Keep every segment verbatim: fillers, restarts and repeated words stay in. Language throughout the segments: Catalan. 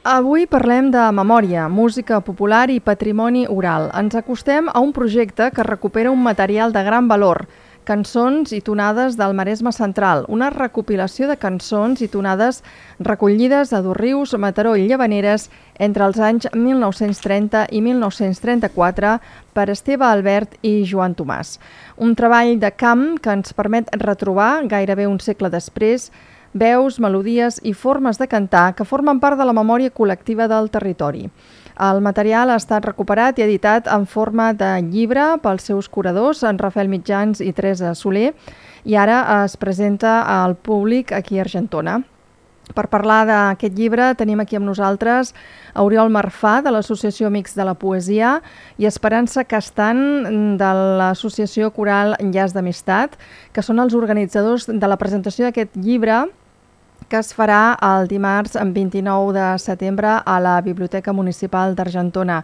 Avui parlem de memòria, música popular i patrimoni oral. Ens acostem a un projecte que recupera un material de gran valor, cançons i tonades del Maresme Central, una recopilació de cançons i tonades recollides a Dosrius, Mataró i Llavaneres entre els anys mil nou-cents trenta i mil nou-cents trenta-quatre per Esteve Albert i Joan Tomàs. Un treball de camp que ens permet retrobar, gairebé un segle després, veus, melodies i formes de cantar que formen part de la memòria col·lectiva del territori. El material ha estat recuperat i editat en forma de llibre pels seus curadors, en Rafael Mitjans i Teresa Soler, i ara es presenta al públic aquí a Argentona. Per parlar d'aquest llibre tenim aquí amb nosaltres a Oriol Marfà, de l'Associació Amics de la Poesia, i Esperança Castan, de l'Associació Coral Llaç d'Amistat, que són els organitzadors de la presentació d'aquest llibre, que es farà el dimarts vint-i-nou de setembre a la Biblioteca Municipal d'Argentona.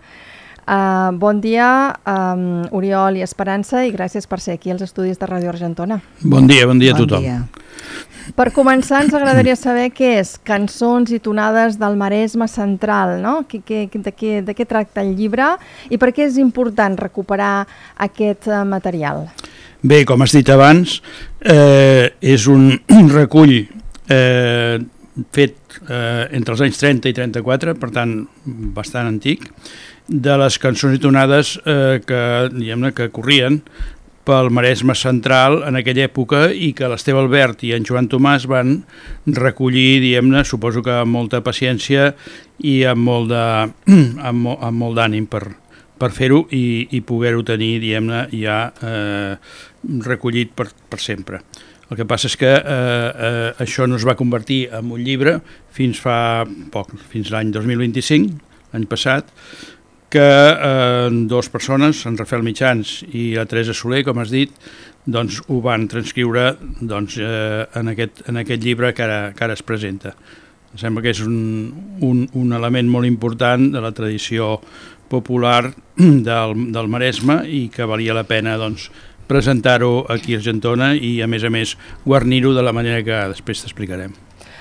Uh, bon dia, um, Oriol i Esperança, i gràcies per ser aquí als estudis de Ràdio Argentona. Bon dia, bon dia a tothom. Bon dia. Per començar, ens agradaria saber què és Cançons i tonades del Maresme Central, no? Que, que, de, què, de què tracta el llibre i per què és important recuperar aquest uh, material? Bé, com has dit abans, eh, és un recull eh, fet eh, entre els anys trenta i trenta-quatre, per tant, bastant antic, de les cançons i tonades eh, que, diguem-ne, que corrien pel Maresme Central en aquella època i que l'Esteve Albert i en Joan Tomàs van recollir, diguem-ne, suposo que amb molta paciència i amb molt de, amb, amb molt d'ànim per, per fer-ho i, i poder-ho tenir, diguem-ne, ja eh, recollit per, per sempre. El que passa és que eh, eh, això no es va convertir en un llibre fins fa poc, fins l'any dos mil vint-i-cinc, l'any passat, que eh, dues persones, en Rafael Mitjans i la Teresa Soler, com has dit, doncs ho van transcriure doncs, eh, en, aquest, en aquest llibre que ara, que ara es presenta. Em sembla que és un, un, un element molt important de la tradició popular del, del Maresme i que valia la pena doncs, presentar-ho aquí a Argentona i, a més a més, guarnir-ho de la manera que després t'explicarem.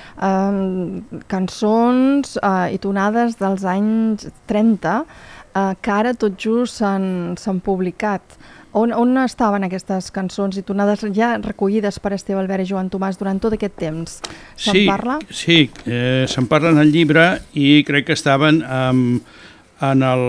Um, cançons uh, i tonades dels anys trenta uh, que ara tot just s'han publicat. On, on estaven aquestes cançons i tonades ja recollides per Esteve Albert i Joan Tomàs durant tot aquest temps? Se'n sí, parla? Sí, eh, se'n parla en el llibre i crec que estaven amb, en el,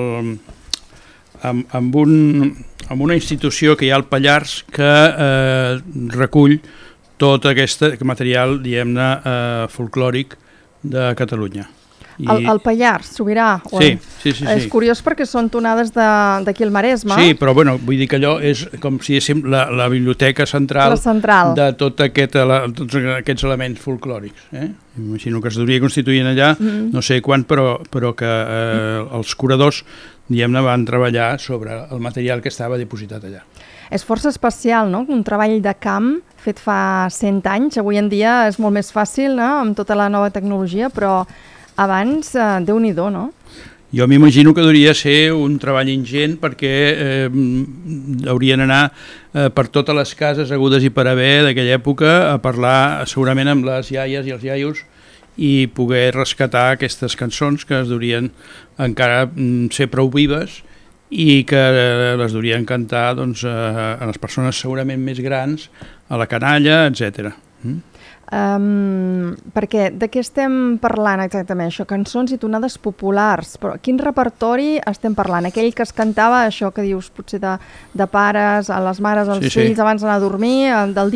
amb, amb, un, amb una institució que hi ha al Pallars que eh, recull tot aquest material, diguem-ne, eh, folclòric de Catalunya. I... El, el Pallars, Sobirà? O sí, sí, sí, sí. És curiós perquè són tonades d'aquí al Maresme. Sí, però bueno, vull dir que allò és com si diguéssim la, la biblioteca central, la central de tot aquest, tots aquests elements folclòrics. Eh? Imagino que es devia constituir allà, mm. no sé quan, però, però que eh, els curadors, diguem-ne, van treballar sobre el material que estava dipositat allà. És força especial, no?, un treball de camp fet fa cent anys. Avui en dia és molt més fàcil, no?, amb tota la nova tecnologia, però abans, eh, Déu-n'hi-do, no? Jo m'imagino que hauria de ser un treball ingent perquè eh, haurien d'anar eh, per totes les cases hagudes i per haver d'aquella època a parlar segurament amb les iaies i els iaios i poder rescatar aquestes cançons que es durien encara ser prou vives i que les durien cantar doncs, a les persones segurament més grans, a la canalla, etcètera. Mm? Um, perquè de què estem parlant exactament això? Cançons i tonades populars, però quin repertori estem parlant? Aquell que es cantava, això que dius potser de, de pares, a les mares, als sí, fills sí. abans d'anar a dormir, del